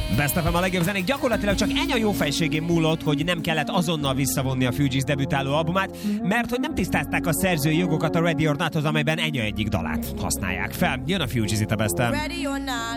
Best of a legjobb zenék gyakorlatilag csak Enya jófejségén múlott, hogy nem kellett azonnal visszavonni a Fugees debütáló albumát, mert hogy nem tisztázták a szerzői jogokat a Ready or Nothoz, amelyben Enya egyik dalát használják fel. Jön a Fugees itt a Best of. Ready or not,